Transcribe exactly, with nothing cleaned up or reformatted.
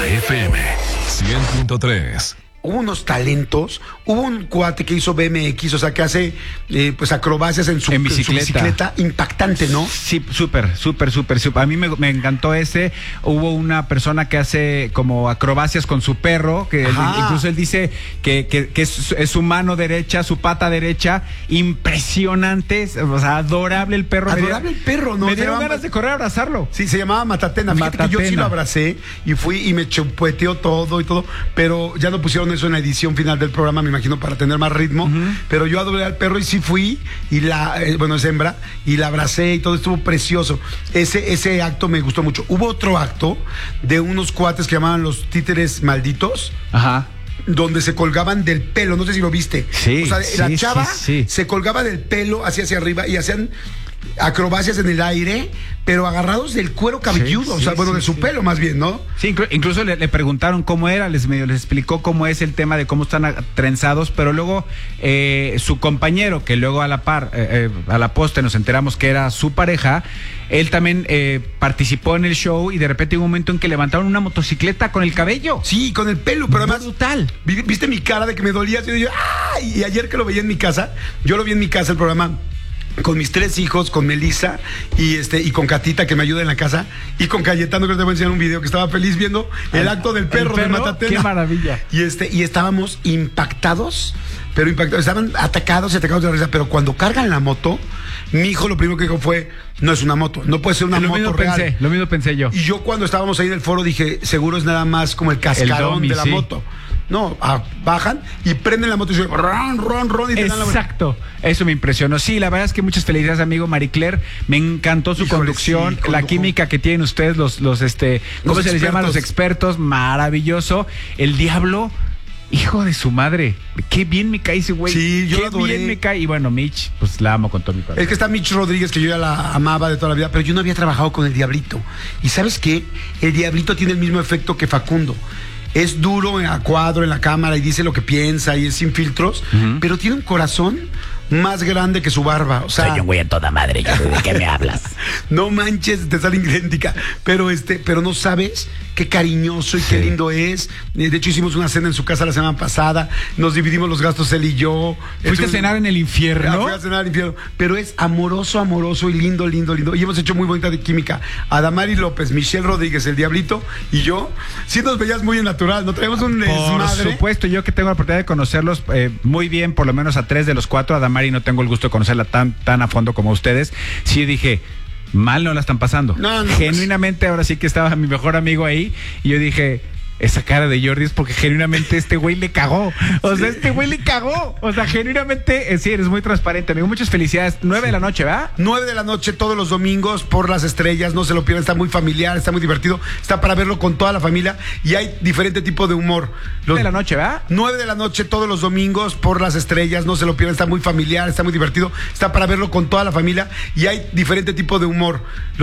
F M cien punto tres. Hubo unos talentos, hubo un cuate que hizo B M X, o sea, que hace eh, pues acrobacias en su, en bicicleta. en su bicicleta, impactante, ¿no? Sí, súper, súper, súper, súper. A mí me, me encantó ese. Hubo una persona que hace como acrobacias con su perro, que él, incluso él dice que, que, que es, es su mano derecha, su pata derecha, impresionante, o sea, adorable el perro. Adorable el perro, ¿no? Me dieron ganas de correr a abrazarlo. Sí, se llamaba Matatena. Fíjate Matatena. que yo sí lo abracé y fui y me chupeteó todo y todo, pero ya no pusieron eso en la edición final del programa, me imagino, para tener más ritmo. Uh-huh. Pero yo adoré al perro y sí fui, y la, eh, bueno, es hembra, y la abracé y todo, estuvo precioso. Ese, ese acto me gustó mucho. Hubo otro acto de unos cuates que llamaban los títeres malditos. Ajá. Donde se colgaban del pelo, no sé si lo viste. Sí, o sea, sí, la chava sí, sí. se colgaba del pelo hacia hacia arriba y hacían acrobacias en el aire, pero agarrados del cuero cabelludo, sí, o sea, sí, bueno, sí, de su sí. pelo más bien, ¿no? Sí, inclu- incluso le, le preguntaron cómo era, les medio les explicó cómo es el tema de cómo están a- trenzados, pero luego eh, su compañero, que luego a la par, eh, eh, a la poste nos enteramos que era su pareja, él también eh, participó en el show y de repente hubo un momento en que levantaron una motocicleta con el cabello. Sí, con el pelo, pero además brutal. ¿Viste mi cara de que me dolía? Yo, yo, ¡ay! Y ayer que lo veía en mi casa, yo lo vi en mi casa el programa con mis tres hijos, con Melissa y este y con Catita, que me ayuda en la casa, y con Cayetano, que te voy a enseñar un video que estaba feliz viendo el acto del perro, perro de Matatena. ¡Qué maravilla! Y este y estábamos impactados, pero impactados, estaban atacados y atacados de la risa, pero cuando cargan la moto, mi hijo lo primero que dijo fue, no es una moto, no puede ser una lo moto mismo real. Pensé, lo mismo pensé yo. Y yo cuando estábamos ahí en el foro dije, seguro es nada más como el cascarón el dummy, de la sí. moto. No, ah, bajan y prenden la moto y dicen, ron, ron, ron, y te dan la vuelta. Exacto, eso me impresionó. Sí, la verdad es que muchas felicidades, amigo Marie Claire. Me encantó su Híjole, conducción, sí, la química que tienen ustedes, los, los este, ¿cómo los se expertos. les llama? Los expertos, maravilloso. El Diablo, hijo de su madre, qué bien me cae ese güey. Sí, yo qué lo adoré. bien me cae. Y bueno, Mitch, pues la amo con todo mi corazón. Es que está Mitch Rodríguez, que yo ya la amaba de toda la vida, pero yo no había trabajado con el Diablito. Y ¿sabes qué? El Diablito tiene el mismo efecto que Facundo. Es duro a cuadro en la cámara y dice lo que piensa y es sin filtros, uh-huh. pero tiene un corazón más grande que su barba. O sea, soy un güey a toda madre, yo, ¿de qué me hablas? No manches, te sale idéntica, pero este, pero no sabes qué cariñoso y sí. qué lindo es. De hecho, hicimos una cena en su casa la semana pasada, nos dividimos los gastos él y yo. ¿Fuiste a cenar en el infierno? Ah, fui a cenar en el infierno, pero es amoroso, amoroso y lindo, lindo, lindo. Y hemos hecho muy bonita de química. Adamari López, Michelle Rodríguez, el Diablito y yo, sí nos veías muy natural, no traemos un desmadre. Por supuesto, yo que tengo la oportunidad de conocerlos eh, muy bien, por lo menos a tres de los cuatro, Adamari no tengo el gusto de conocerla tan, tan a fondo como ustedes. Sí dije, mal no la están pasando. No, no, genuinamente, pues... ahora sí que estaba mi mejor amigo ahí y yo dije, esa cara de Jordi es porque genuinamente este güey le cagó. O sea, sí. este güey le cagó. O sea, genuinamente, eh, sí, eres muy transparente, amigo. Muchas felicidades. Nueve sí. de la noche, ¿verdad? Nueve de la noche todos los domingos por Las Estrellas. No se lo pierdan, está muy familiar, está muy divertido. Está para verlo con toda la familia y hay diferente tipo de humor. Los... de la noche, ¿verdad? Nueve de la noche todos los domingos por Las Estrellas. No se lo pierdan, está muy familiar, está muy divertido. Está para verlo con toda la familia y hay diferente tipo de humor. Los